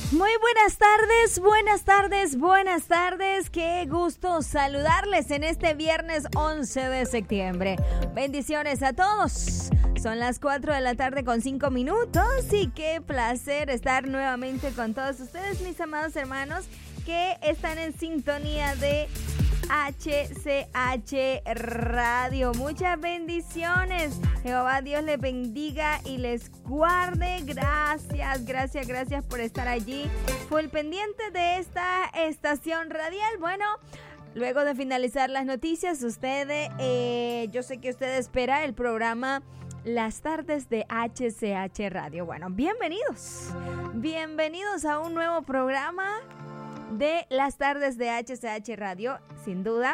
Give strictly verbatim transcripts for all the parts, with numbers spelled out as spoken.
Muy buenas tardes, buenas tardes, buenas tardes. Qué gusto saludarles en este viernes once de septiembre. Bendiciones a todos. Son las cuatro de la tarde con cinco minutos y qué placer estar nuevamente con todos ustedes, mis amados hermanos, que están en sintonía de H C H Radio. Muchas bendiciones. Jehová Dios les bendiga y les guarde. Gracias, gracias, gracias por estar allí. Full pendiente de esta estación radial. Bueno, luego de finalizar las noticias, usted, eh, yo sé que usted espera el programa Las Tardes de H C H Radio. Bueno, bienvenidos. Bienvenidos a un nuevo programa de Las Tardes de H C H Radio. Sin duda,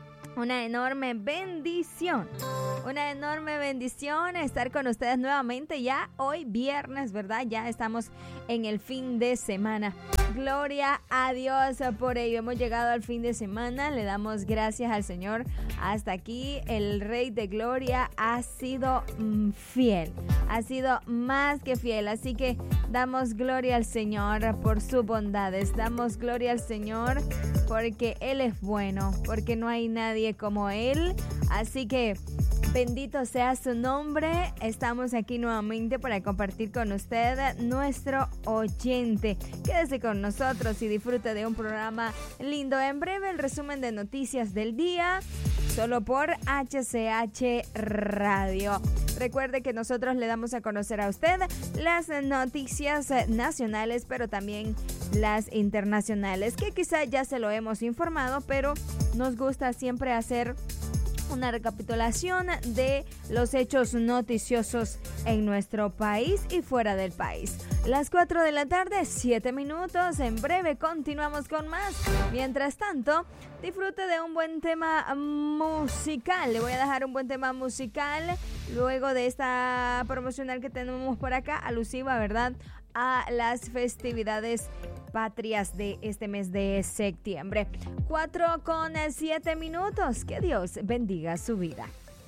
una enorme bendición, una enorme bendición estar con ustedes nuevamente ya hoy viernes, ¿verdad? Ya estamos en el fin de semana. Gloria a Dios por ello. Hemos llegado al fin de semana. Le damos gracias al Señor. Hasta aquí el Rey de Gloria ha sido mm, fiel. Ha sido más que fiel. Así que damos gloria al Señor por sus bondades. Damos gloria al Señor porque Él es bueno. Porque no hay nadie como Él. Así que bendito sea su nombre. Estamos aquí nuevamente para compartir con usted, nuestro oyente. Quédese con nosotros y disfrute de un programa lindo. En breve, el resumen de noticias del día, solo por H C H Radio. Recuerde que nosotros le damos a conocer a usted las noticias nacionales, pero también las internacionales, que quizá ya se lo hemos informado, pero nos gusta siempre hacer una recapitulación de los hechos noticiosos en nuestro país y fuera del país. Las cuatro de la tarde, siete minutos. En breve continuamos con más. Mientras tanto, disfrute de un buen tema musical. Le voy a dejar un buen tema musical luego de esta promocional que tenemos por acá, alusiva, ¿verdad?, a las festividades patrias de este mes de septiembre. Cuatro con siete minutos. Que Dios bendiga su vida.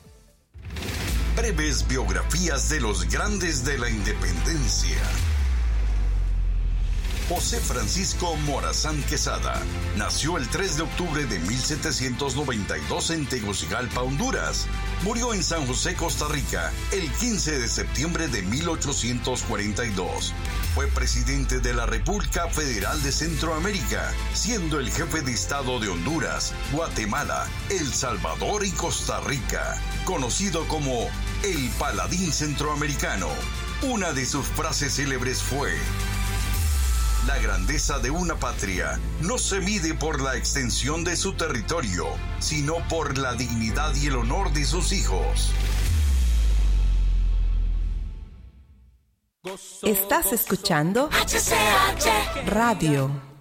Breves biografías de los grandes de la independencia. José Francisco Morazán Quesada nació el tres de octubre de mil setecientos noventa y dos en Tegucigalpa, Honduras. Murió en San José, Costa Rica, el quince de septiembre de mil ochocientos cuarenta y dos. Fue presidente de la República Federal de Centroamérica, siendo el jefe de Estado de Honduras, Guatemala, El Salvador y Costa Rica. Conocido como el Paladín Centroamericano. Una de sus frases célebres fue: la grandeza de una patria no se mide por la extensión de su territorio, sino por la dignidad y el honor de sus hijos. Estás escuchando H C H Radio.